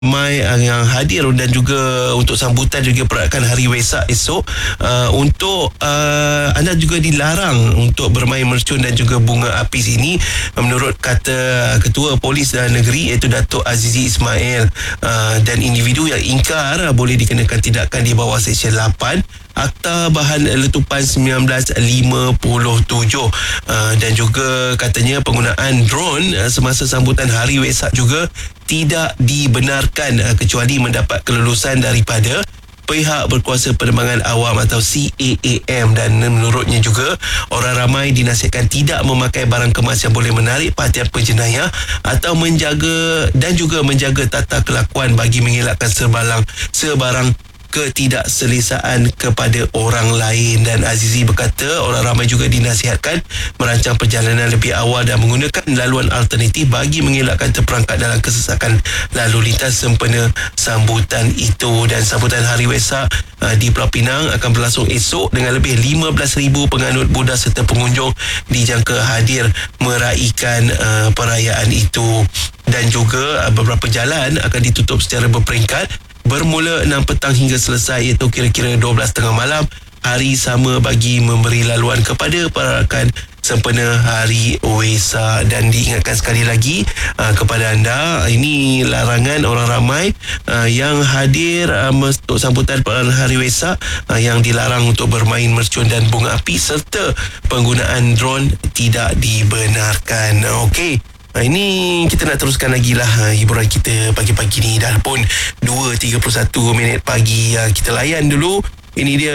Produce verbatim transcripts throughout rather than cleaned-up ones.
ramai uh, yang hadir dan juga untuk sambutan juga perayaan Hari Wesak esok. Uh, untuk uh, anda juga dilarang untuk bermain mercun dan juga bunga api sini, menurut kata Ketua Polis uh, Negeri iaitu Datuk Azizi Ismail. Uh, dan individu yang ingkar uh, boleh dikenakan tindakan di bawah Seksyen lapan Akta Bahan Letupan sembilan belas lima puluh tujuh. Uh, dan juga katanya penggunaan drone uh, semasa sambutan Hari Wesak juga tidak dibenarkan uh, kecuali mendapat kelulusan daripada pihak berkuasa penerbangan awam atau C A A M. Dan menurutnya juga orang ramai dinasihatkan tidak memakai barang kemas yang boleh menarik perhatian penjenayah atau menjaga dan juga menjaga tata kelakuan bagi mengelakkan sebarang sebarang ketidakselesaan kepada orang lain. Dan Azizi berkata orang ramai juga dinasihatkan merancang perjalanan lebih awal dan menggunakan laluan alternatif bagi mengelakkan terperangkap dalam kesesakan lalu lintas sempena sambutan itu. Dan sambutan Hari Wesak uh, di Pulau Pinang akan berlangsung esok dengan lebih lima belas ribu penganut Buddha serta pengunjung dijangka hadir meraikan uh, perayaan itu. Dan juga uh, beberapa jalan akan ditutup secara berperingkat bermula enam petang hingga selesai, iaitu kira-kira dua belas tengah malam hari sama, bagi memberi laluan kepada perarakan sempena Hari Wesak. Dan diingatkan sekali lagi uh, kepada anda, ini larangan orang ramai uh, yang hadir uh, untuk sambutan perayaan Hari Wesak uh, yang dilarang untuk bermain mercun dan bunga api serta penggunaan drone tidak dibenarkan. Okey. Ha, ini kita nak teruskan lagi lah ha, hiburan kita pagi-pagi ni. Dah pun dua tiga puluh satu minit pagi. Ha, kita layan dulu. Ini dia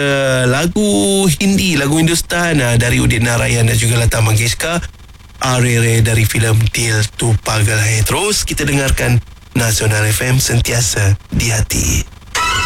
lagu Hindi, lagu Hindustan ha, dari Udit Narayan dan juga Lata Mangeshkar, Arere dari filem Dil Tu Pagal Hai. Terus kita dengarkan Nasional F M, sentiasa di hati.